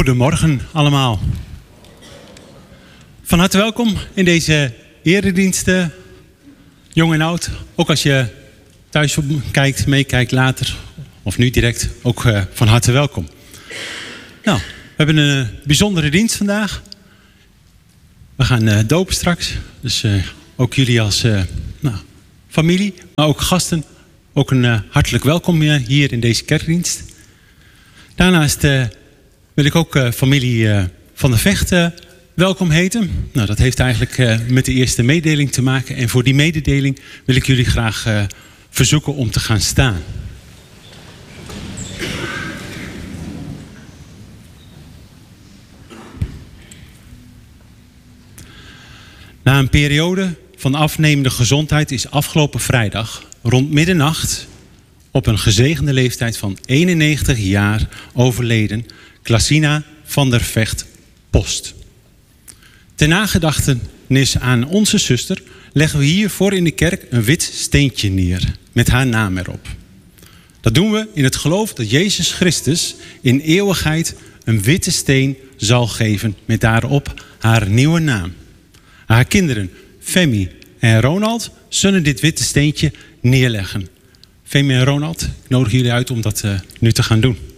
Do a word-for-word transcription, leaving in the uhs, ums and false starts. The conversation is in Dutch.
Goedemorgen allemaal. Van harte welkom in deze erediensten, jong en oud. Ook als je thuis kijkt, meekijkt later of nu direct, ook uh, van harte welkom. Nou, we hebben een uh, bijzondere dienst vandaag. We gaan uh, dopen straks, dus uh, ook jullie als uh, nou, familie, maar ook gasten, ook een uh, hartelijk welkom uh, hier in deze kerkdienst. Daarnaast uh, wil ik ook uh, familie uh, Van der Vecht uh, welkom heten. Nou, dat heeft eigenlijk uh, met de eerste mededeling te maken. En voor die mededeling wil ik jullie graag uh, verzoeken om te gaan staan. Na een periode van afnemende gezondheid is afgelopen vrijdag rond middernacht op een gezegende leeftijd van eenennegentig jaar overleden Klasina Van der Vecht Post. Ter nagedachtenis aan onze zuster leggen we hier voor in de kerk een wit steentje neer met haar naam erop. Dat doen we in het geloof dat Jezus Christus in eeuwigheid een witte steen zal geven met daarop haar nieuwe naam. Haar kinderen Femi en Ronald zullen dit witte steentje neerleggen. Femi en Ronald, ik nodig jullie uit om dat uh, nu te gaan doen.